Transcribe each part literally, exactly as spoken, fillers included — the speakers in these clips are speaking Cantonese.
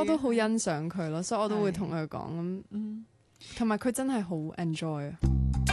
我都好欣賞佢咯，所以我都會同佢講咁，嗯，同埋佢真係好 enjoy 啊。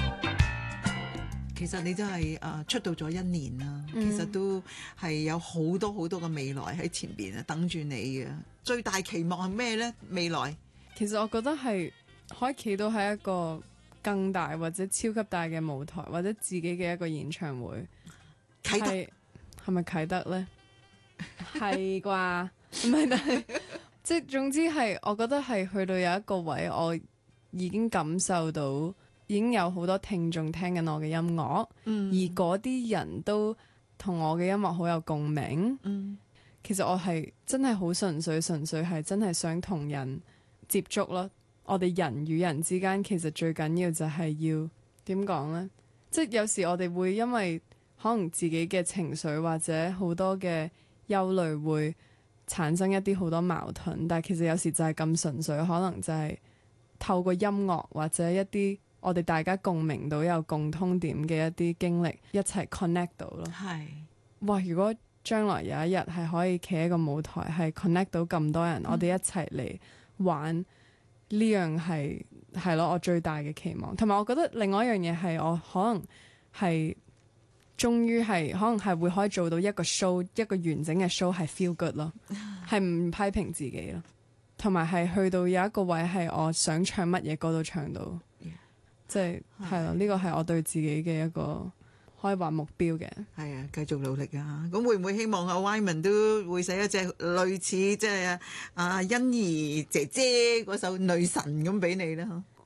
其實你真係誒出道咗一年啦， 嗯、 其實都係有好多好多嘅未來喺前邊啊，等住你嘅。最大期望係咩呢？未來其實我覺得係可以企到喺一個更大或者超級大嘅舞台，或者自己嘅一個演唱會。 啟德係咪啟德呢？係啩？唔係，但係即係總之係，我覺得係去到有一個位，我已經感受到。已經有好多聽眾聽緊我嘅音樂，嗯、而嗰啲人都同我嘅音樂好有共鳴。嗯、其實我係真係好純粹，純粹係真係想同人接觸咯。我哋人與人之間其實最緊要就係要點講呢？即係有時我哋會因為可能自己嘅情緒或者好多嘅憂慮會產生一啲好多矛盾，但係其實有時就係咁純粹，可能就係透過音樂或者一啲我哋大家共鳴到有共通點嘅一啲經歷，一齊 connect 到咯。係，哇！如果將來有一日係可以企喺個舞台，係 connect 到咁多人，嗯、我哋一齊嚟玩呢樣係係咯，我最大嘅期望。同埋我覺得另外一樣嘢係我可能係終於係可能係會可以做到一個 show 一個完整嘅 show 係 feel good 咯，係唔批評自己咯，同埋係去到有一個位係我想唱乜嘢歌都唱到。即係係咯，呢個係我對自己嘅一個可以話目標嘅。係啊，繼續努力啊！咁會唔會希望阿 Wyman 都會寫一隻類似即係阿欣宜姐姐嗰首女神咁俾你咧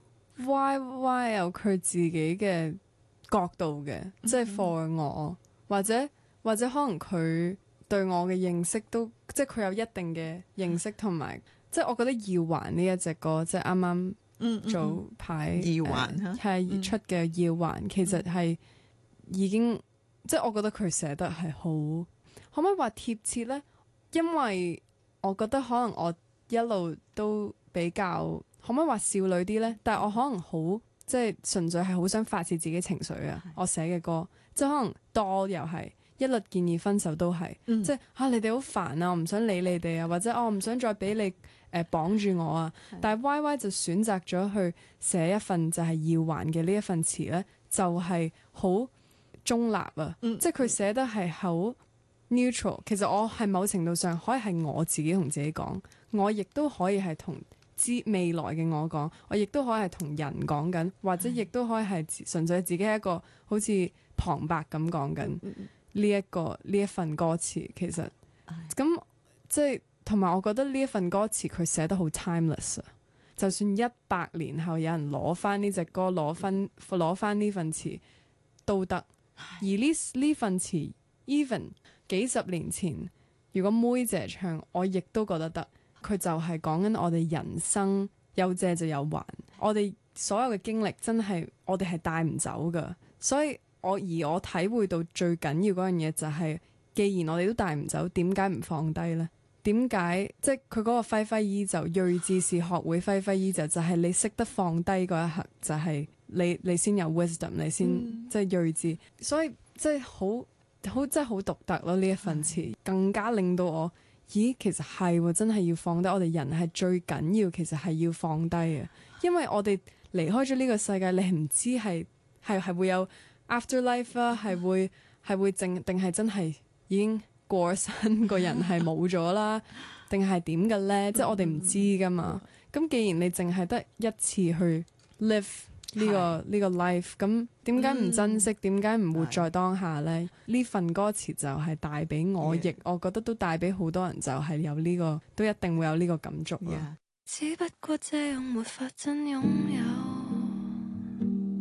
？Y Y 有佢自己嘅角度嘅，即係 for 我，或者或者可能佢對我嘅認識都即係佢有一定嘅認識，同埋即係我覺得《耀環》呢一隻歌，即係啱啱。嗯，早排耀環係出嘅耀環，嗯、其實係已經、嗯、即係我覺得佢寫得係好，可唔可以話貼切呢？因為我覺得可能我一路都比較可唔可以話少女啲呢？但係我可能好即係純粹係好想發泄自己情緒啊！我寫嘅歌即係可能多又係一律建議分手都係，嗯、即係啊你哋好煩啊，我唔想理你哋啊，或者、哦、我唔想再俾你。誒綁住我啊！是但係 Y Y 就選擇咗去寫一份就係耀環嘅呢一份詞呢，就係、是、好中立啊！嗯、即係佢寫得係好 neutral。其實我係某程度上可以係我自己同自己講，我亦都可以係同之未來嘅我講，我亦都可以係同人講緊，或者亦都可以係純粹自己一個好似旁白咁講緊呢一個呢一份歌詞。其實咁即係。同埋我覺得呢一份歌詞佢寫得好 timeless 啊！就算一百年後有人攞翻呢隻歌，攞翻攞翻呢份詞都得。而呢呢份詞 even 幾十年前，如果妹姐唱，我亦都覺得得。佢就係講緊我哋人生有借就有還，我哋所有嘅經歷真係我哋係帶唔走噶。所以我而我體會到最緊要嗰樣嘢就係、是，既然我哋都帶唔走，點解唔放低呢？點解即係佢嗰個揮揮衣袖，睿智是學會揮揮衣袖，就係、是、你識得放低嗰一刻，就係、是、你你先有 wisdom， 你先、嗯、即係睿智。所以即係好好即係好獨特咯，呢一份詞、嗯、更加令到我，咦其實係真係要放低。我哋人係最緊要，其實係要放低嘅，因為我哋離開咗呢個世界，你係唔知係係係會有 afterlife 啊，係會係會正定係真係已經。過身個人係冇咗啦，定係點嘅呢？即係我哋唔知噶嘛。咁既然你淨係得一次去 live 呢個呢個 life，咁點解唔珍惜？點解唔活在當下呢？呢份歌詞就係帶俾我，亦我覺得都帶俾好多人，就係有呢個，都一定會有呢個感觸咯。只不過這樣沒法真擁有，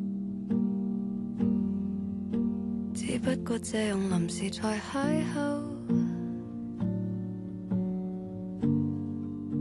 只不過這樣臨時才邂逅。